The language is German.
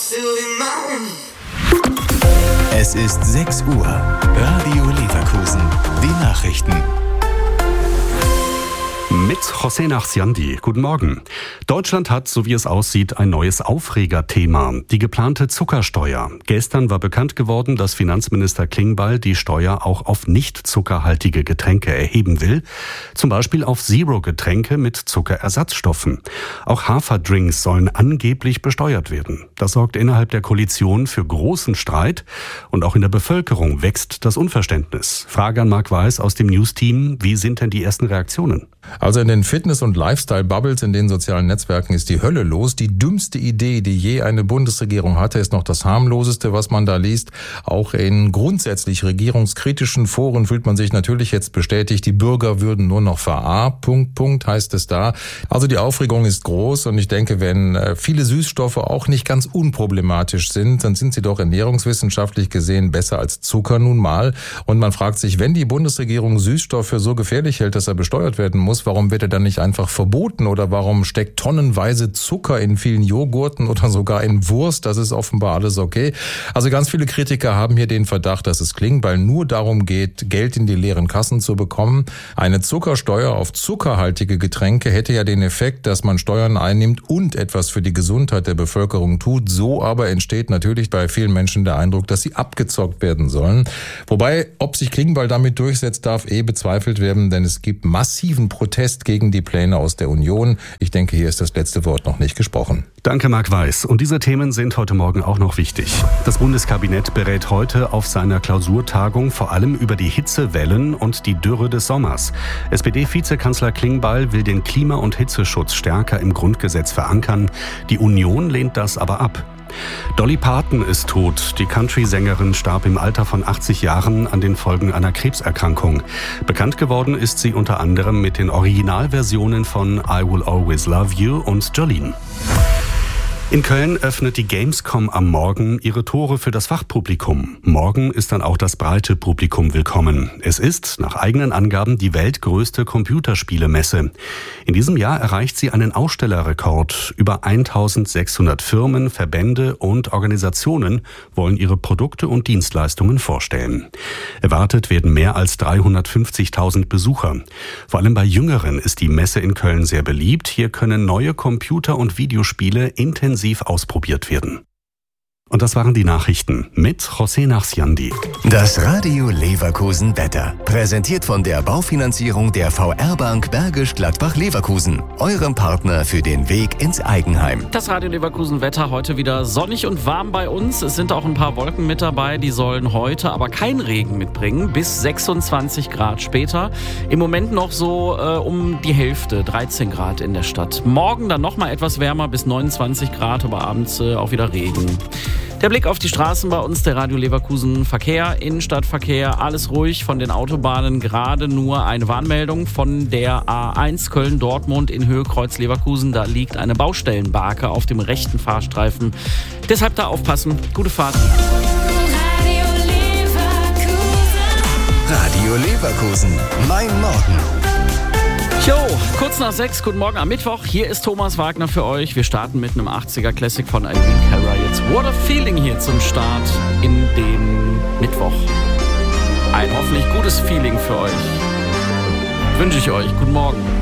Es ist 6 Uhr. Radio Leverkusen. Die Nachrichten. Mit José Nachsiandi. Guten Morgen. Deutschland hat, so wie es aussieht, ein neues Aufregerthema. Die geplante Zuckersteuer. Gestern war bekannt geworden, dass Finanzminister Klingbeil die Steuer auch auf nicht zuckerhaltige Getränke erheben will. Zum Beispiel auf Zero-Getränke mit Zuckerersatzstoffen. Auch Haferdrinks sollen angeblich besteuert werden. Das sorgt innerhalb der Koalition für großen Streit. Und auch in der Bevölkerung wächst das Unverständnis. Frage an Marc Weiß aus dem News-Team. Wie sind denn die ersten Reaktionen? Also in den Fitness- und Lifestyle-Bubbles in den sozialen Netzwerken ist die Hölle los. Die dümmste Idee, die je eine Bundesregierung hatte, ist noch das harmloseste, was man da liest. Auch in grundsätzlich regierungskritischen Foren fühlt man sich natürlich jetzt bestätigt, die Bürger würden nur noch heißt es da. Also die Aufregung ist groß und ich denke, wenn viele Süßstoffe auch nicht ganz unproblematisch sind, dann sind sie doch ernährungswissenschaftlich gesehen besser als Zucker nun mal. Und man fragt sich, wenn die Bundesregierung Süßstoff für so gefährlich hält, dass er besteuert werden muss, warum wird er dann nicht einfach verboten oder warum steckt tonnenweise Zucker in vielen Joghurten oder sogar in Wurst? Das ist offenbar alles okay. Also ganz viele Kritiker haben hier den Verdacht, dass es Klingbeil nur darum geht, Geld in die leeren Kassen zu bekommen. Eine Zuckersteuer auf zuckerhaltige Getränke hätte ja den Effekt, dass man Steuern einnimmt und etwas für die Gesundheit der Bevölkerung tut. So aber entsteht natürlich bei vielen Menschen der Eindruck, dass sie abgezockt werden sollen. Wobei, ob sich Klingbeil damit durchsetzt, darf bezweifelt werden, denn es gibt massiven Protest gegen die Pläne aus der Union. Ich denke, hier ist das letzte Wort noch nicht gesprochen. Danke, Marc Weiß. Und diese Themen sind heute Morgen auch noch wichtig. Das Bundeskabinett berät heute auf seiner Klausurtagung vor allem über die Hitzewellen und die Dürre des Sommers. SPD-Vizekanzler Klingbeil will den Klima- und Hitzeschutz stärker im Grundgesetz verankern. Die Union lehnt das aber ab. Dolly Parton ist tot. Die Country-Sängerin starb im Alter von 80 Jahren an den Folgen einer Krebserkrankung. Bekannt geworden ist sie unter anderem mit den Originalversionen von I Will Always Love You und Jolene. In Köln öffnet die Gamescom am Morgen ihre Tore für das Fachpublikum. Morgen ist dann auch das breite Publikum willkommen. Es ist, nach eigenen Angaben, die weltgrößte Computerspielemesse. In diesem Jahr erreicht sie einen Ausstellerrekord. Über 1600 Firmen, Verbände und Organisationen wollen ihre Produkte und Dienstleistungen vorstellen. Erwartet werden mehr als 350.000 Besucher. Vor allem bei Jüngeren ist die Messe in Köln sehr beliebt. Hier können neue Computer- und Videospiele intensiv ausprobiert werden. Und das waren die Nachrichten mit José Nachsiandi. Das Radio Leverkusen Wetter. Präsentiert von der Baufinanzierung der VR-Bank Bergisch Gladbach-Leverkusen. Eurem Partner für den Weg ins Eigenheim. Das Radio Leverkusen Wetter heute wieder sonnig und warm bei uns. Es sind auch ein paar Wolken mit dabei. Die sollen heute aber keinen Regen mitbringen. Bis 26 Grad später. Im Moment noch so um die Hälfte, 13 Grad in der Stadt. Morgen dann nochmal etwas wärmer, bis 29 Grad, aber abends auch wieder Regen. Der Blick auf die Straßen bei uns, der Radio Leverkusen Verkehr, Innenstadtverkehr, alles ruhig von den Autobahnen, gerade nur eine Warnmeldung von der A1 Köln-Dortmund in Höhe Kreuz Leverkusen. Da liegt eine Baustellenbarke auf dem rechten Fahrstreifen. Deshalb da aufpassen. Gute Fahrt. Radio Leverkusen, mein Morgen. Jo, kurz nach 6, guten Morgen am Mittwoch. Hier ist Thomas Wagner für euch. Wir starten mit einem 80er Classic von Irene Cara. Jetzt What a Feeling hier zum Start in den Mittwoch. Ein hoffentlich gutes Feeling für euch. Wünsche ich euch. Guten Morgen.